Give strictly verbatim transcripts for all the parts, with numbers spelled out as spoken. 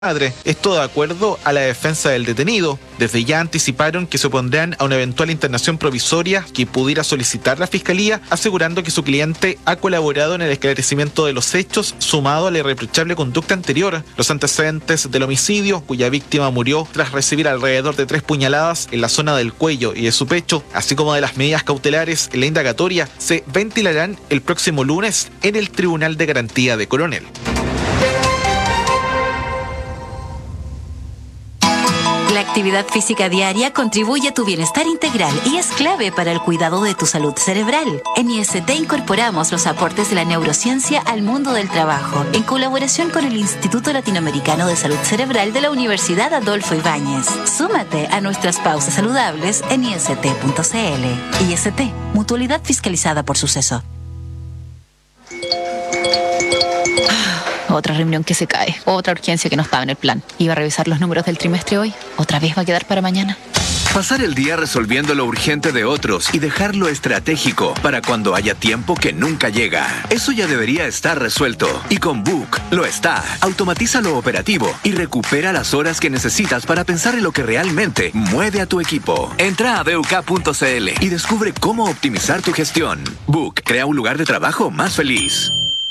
madre. Esto de acuerdo a la defensa del detenido. Desde ya anticiparon que se opondrán a una eventual internación provisoria que pudiera solicitar la Fiscalía, asegurando que su cliente ha colaborado en el esclarecimiento de los hechos, sumado a la irreprochable conducta anterior. Los antecedentes del homicidio, cuya víctima murió tras recibir alrededor de tres puñaladas en la zona del cuello y de su pecho, así como de las medidas cautelares en la indagatoria, se ventilarán el próximo lunes en el Tribunal de Garantía de Coronel. La actividad física diaria contribuye a tu bienestar integral y es clave para el cuidado de tu salud cerebral. En I S T incorporamos los aportes de la neurociencia al mundo del trabajo, en colaboración con el Instituto Latinoamericano de Salud Cerebral de la Universidad Adolfo Ibáñez. Súmate a nuestras pausas saludables en I S T punto C L. I S T, mutualidad fiscalizada por Suceso. Otra reunión que se cae, otra urgencia que no estaba en el plan. Iba a revisar los números del trimestre hoy, otra vez va a quedar para mañana. Pasar el día resolviendo lo urgente de otros y dejar lo estratégico para cuando haya tiempo que nunca llega. Eso ya debería estar resuelto. Y con Book lo está. Automatiza lo operativo y recupera las horas que necesitas para pensar en lo que realmente mueve a tu equipo. Entra a B U K punto C L y descubre cómo optimizar tu gestión. Book crea un lugar de trabajo más feliz.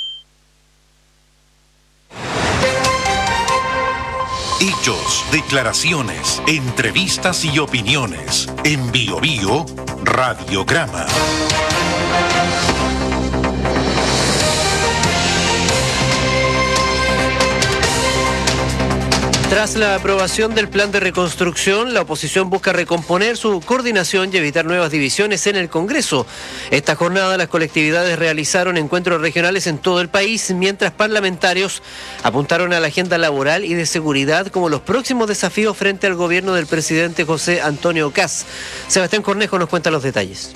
Hechos, declaraciones, entrevistas y opiniones. En Bio Bio, Radiograma. Tras la aprobación del plan de reconstrucción, la oposición busca recomponer su coordinación y evitar nuevas divisiones en el Congreso. Esta jornada las colectividades realizaron encuentros regionales en todo el país, mientras parlamentarios apuntaron a la agenda laboral y de seguridad como los próximos desafíos frente al gobierno del presidente José Antonio Kast. Sebastián Cornejo nos cuenta los detalles.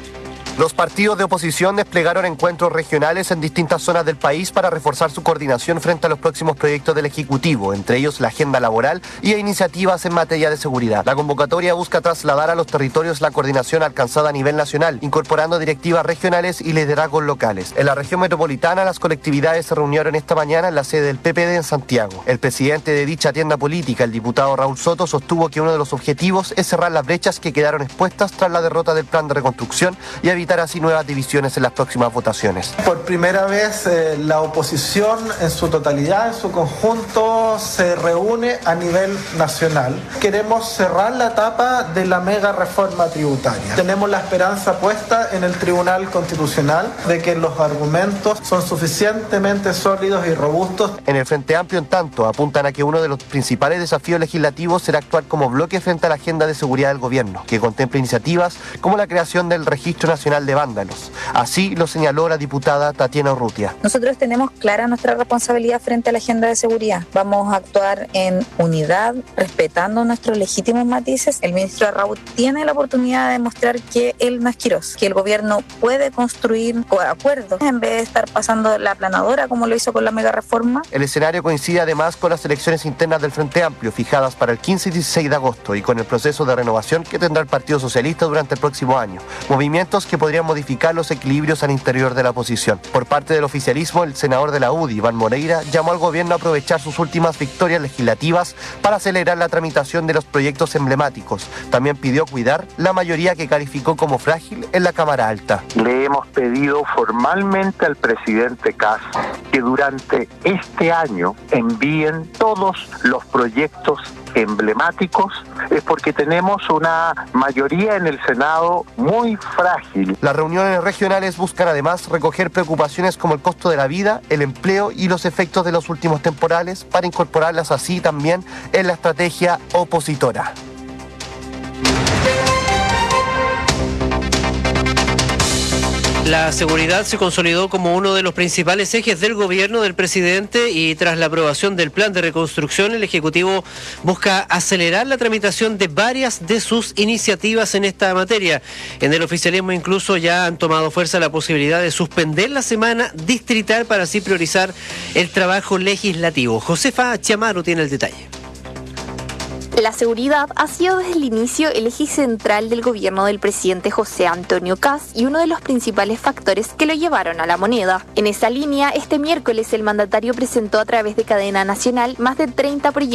Los partidos de oposición desplegaron encuentros regionales en distintas zonas del país para reforzar su coordinación frente a los próximos proyectos del Ejecutivo, entre ellos la agenda laboral y iniciativas en materia de seguridad. La convocatoria busca trasladar a los territorios la coordinación alcanzada a nivel nacional, incorporando directivas regionales y liderazgos locales. En la región metropolitana, las colectividades se reunieron esta mañana en la sede del P P D en Santiago. El presidente de dicha tienda política, el diputado Raúl Soto, sostuvo que uno de los objetivos es cerrar las brechas que quedaron expuestas tras la derrota del plan de reconstrucción y evitar así nuevas divisiones en las próximas votaciones. Por primera vez eh, la oposición en su totalidad, en su conjunto, se reúne a nivel nacional. Queremos cerrar la etapa de la mega reforma tributaria. Tenemos la esperanza puesta en el Tribunal Constitucional de que los argumentos son suficientemente sólidos y robustos. En el Frente Amplio, en tanto, apuntan a que uno de los principales desafíos legislativos será actuar como bloque frente a la agenda de seguridad del gobierno, que contempla iniciativas como la creación del Registro Nacional de Vándalos. Así lo señaló la diputada Tatiana Urrutia. Nosotros tenemos clara nuestra responsabilidad frente a la agenda de seguridad. Vamos a actuar en unidad, respetando nuestros legítimos matices. El ministro Arrau tiene la oportunidad de demostrar que él no es Quirós, que el gobierno puede construir acuerdos en vez de estar pasando la aplanadora como lo hizo con la mega reforma. El escenario coincide además con las elecciones internas del Frente Amplio fijadas para el quince y dieciséis de agosto y con el proceso de renovación que tendrá el Partido Socialista durante el próximo año. Movimientos que podrían modificar los equilibrios al interior de la oposición. Por parte del oficialismo, el senador de la U D I, Iván Moreira, llamó al gobierno a aprovechar sus últimas victorias legislativas para acelerar la tramitación de los proyectos emblemáticos. También pidió cuidar la mayoría que calificó como frágil en la Cámara Alta. Le hemos pedido formalmente al presidente Kast que durante este año envíen todos los proyectos emblemáticos, es porque tenemos una mayoría en el Senado muy frágil. Las reuniones regionales buscan además recoger preocupaciones como el costo de la vida, el empleo y los efectos de los últimos temporales para incorporarlas así también en la estrategia opositora. La seguridad se consolidó como uno de los principales ejes del gobierno del presidente y tras la aprobación del plan de reconstrucción, el Ejecutivo busca acelerar la tramitación de varias de sus iniciativas en esta materia. En el oficialismo incluso ya han tomado fuerza la posibilidad de suspender la semana distrital para así priorizar el trabajo legislativo. Josefa Chamaro tiene el detalle. La seguridad ha sido desde el inicio el eje central del gobierno del presidente José Antonio Kast y uno de los principales factores que lo llevaron a la moneda. En esa línea, este miércoles el mandatario presentó a través de cadena nacional más de treinta proyectos